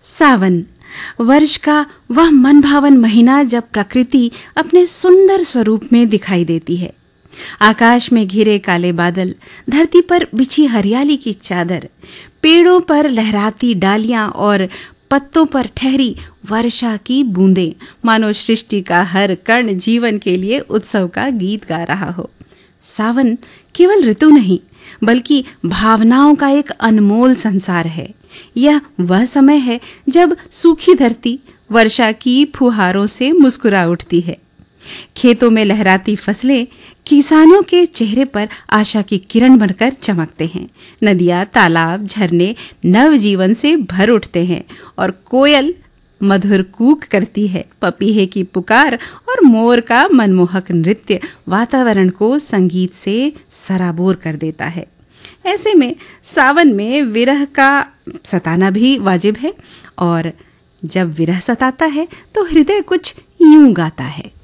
सावन वर्ष का वह मनभावन महीना जब प्रकृति अपने सुंदर स्वरूप में दिखाई देती है। आकाश में घिरे काले बादल, धरती पर बिछी हरियाली की चादर, पेड़ों पर लहराती डालियां और पत्तों पर ठहरी वर्षा की बूंदें, मानो सृष्टि का हर कण जीवन के लिए उत्सव का गीत गा रहा हो। सावन केवल ऋतु नहीं, बल्कि भावनाओं का एक अनमोल संसार है। यह वह समय है जब सूखी धरती वर्षा की फुहारों से मुस्कुरा उठती है। खेतों में लहराती फसलें किसानों के चेहरे पर आशा की किरण बनकर चमकते हैं। नदियां, तालाब, झरने नव जीवन से भर उठते हैं और कोयल मधुर कूक करती है। पपीहे की पुकार और मोर का मनमोहक नृत्य वातावरण को संगीत से सराबोर कर देता है। ऐसे में सावन में विरह का सताना भी वाजिब है, और जब विरह सताता है तो हृदय कुछ यूं गाता है।